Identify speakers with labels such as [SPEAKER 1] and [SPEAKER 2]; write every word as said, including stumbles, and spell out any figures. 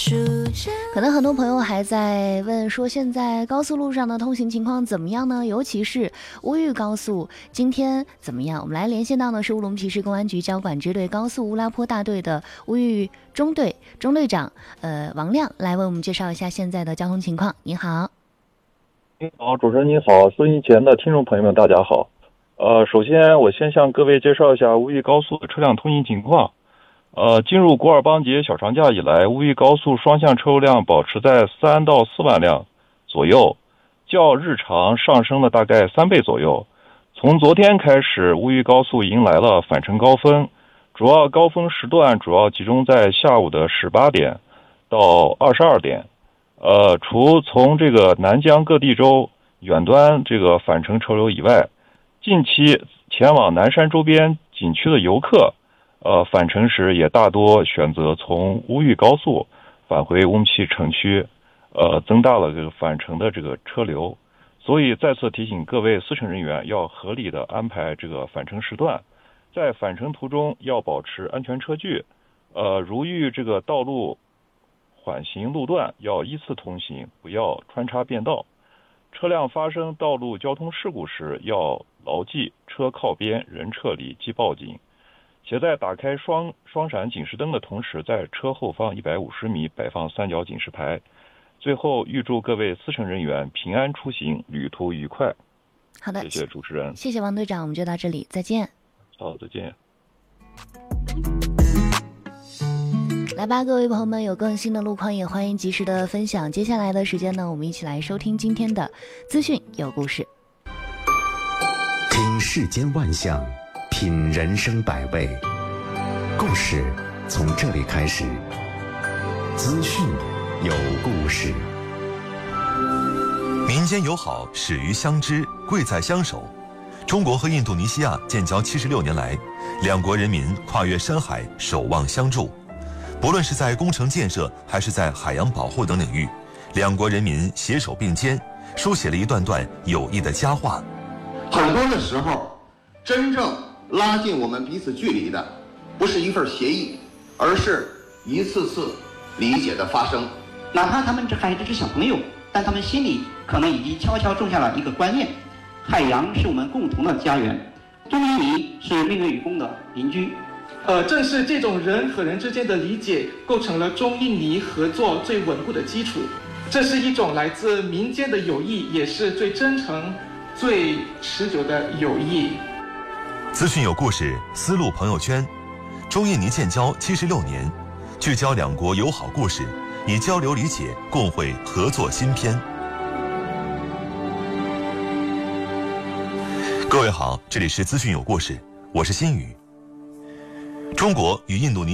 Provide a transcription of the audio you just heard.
[SPEAKER 1] 可能很多朋友还在问说，现在高速路上的通行情况怎么样呢？尤其是乌豫高速今天怎么样？我们来连线到的是乌鲁木齐市公安局交管支队高速乌拉坡大队的乌豫中队中队长呃王亮，来为我们介绍一下现在的交通情况。你好。
[SPEAKER 2] 你好，主持人你好，收音前的听众朋友们大家好。呃，首先我先向各位介绍一下乌豫高速的车辆通行情况。呃，进入古尔邦节小长假以来，乌豫高速双向车流量保持在三到四万辆左右，较日常上升了大概三倍左右。从昨天开始，乌豫高速迎来了返程高峰，主要高峰时段主要集中在下午的十八点到二十二点。呃，除从这个南疆各地州远端这个返程车流以外，近期前往南山周边景区的游客呃，返程时也大多选择从乌豫高速返回乌鲁木齐城区，呃，增大了这个返程的这个车流。所以再次提醒各位司乘人员要合理的安排这个返程时段，在返程途中要保持安全车距，呃，如遇这个道路缓行路段要依次通行，不要穿插变道。车辆发生道路交通事故时要牢记车靠边，人撤离即报警。且在打开双双闪警示灯的同时，在车后方一百五十米摆放三角警示牌。最后预祝各位司乘人员平安出行，旅途愉快。
[SPEAKER 1] 好的，
[SPEAKER 2] 谢谢主持人，
[SPEAKER 1] 谢谢王队长，我们就到这里，再见。
[SPEAKER 2] 好，再见。
[SPEAKER 1] 来吧，各位朋友们，有更新的路况也欢迎及时的分享。接下来的时间呢，我们一起来收听今天的资讯有故事。
[SPEAKER 3] 听世间万象，品人生百味，故事从这里开始。资讯有故事。
[SPEAKER 4] 民间友好始于相知，贵在相守。中国和印度尼西亚建交七十六年来，两国人民跨越山海，守望相助。不论是在工程建设还是在海洋保护等领域，两国人民携手并肩，书写了一段段友谊的佳话。
[SPEAKER 5] 很多的时候，真正拉近我们彼此距离的，不是一份协议，而是一次次理解的发生。
[SPEAKER 6] 哪怕他们这还只是小朋友，但他们心里可能已经悄悄种下了一个观念：海洋是我们共同的家园，中印尼是命运与共的邻居。
[SPEAKER 7] 呃，正是这种人和人之间的理解，构成了中印尼合作最稳固的基础。这是一种来自民间的友谊，也是最真诚、最持久的友谊。
[SPEAKER 4] 资讯有故事，丝路朋友圈。中印尼建交七十六年，聚焦两国友好故事，以交流理解，共绘合作新篇。各位好，这里是资讯有故事，我是新宇。中国与印度尼